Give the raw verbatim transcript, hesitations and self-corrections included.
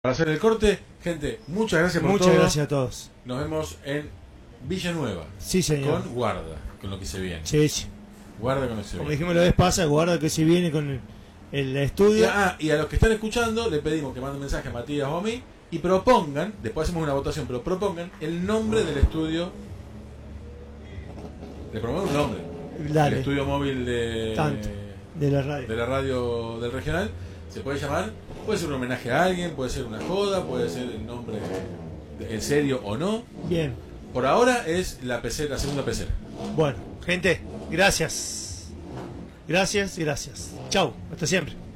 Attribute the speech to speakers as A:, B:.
A: Para hacer el corte, gente, muchas gracias por
B: Muchas
A: todo.
B: gracias a todos.
A: Nos vemos en Villanueva.
B: Sí, señor.
A: Con guarda, con lo que se viene.
B: Sí, sí.
A: Guarda con lo que se
B: Como
A: viene.
B: dijimos la vez pasada, guarda que se viene con el, el
A: Y,
B: estudio.
A: ah, y a los que están escuchando, le pedimos que manden un mensaje a Matías o a mí y propongan, después hacemos una votación, pero propongan el nombre del estudio. Le proponemos un nombre.
B: Dale.
A: El estudio móvil de,
B: Tanto. De la radio.
A: de la radio del regional. Se puede llamar, puede ser un homenaje a alguien, puede ser una joda, puede ser el nombre de- en serio o no.
B: Bien.
A: Por ahora es la pecera, la segunda pecera.
B: Bueno, gente, gracias. Gracias y gracias. Chau. Hasta siempre.